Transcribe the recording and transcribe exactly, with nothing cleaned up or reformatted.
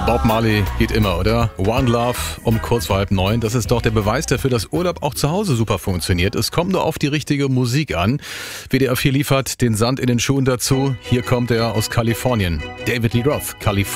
Bob Marley geht immer, oder? One Love um kurz vor halb neun. Das ist doch der Beweis dafür, dass Urlaub auch zu Hause super funktioniert. Es kommt nur auf die richtige Musik an. W D R vier liefert den Sand in den Schuhen dazu. Hier kommt er aus Kalifornien. David Lee Roth, California.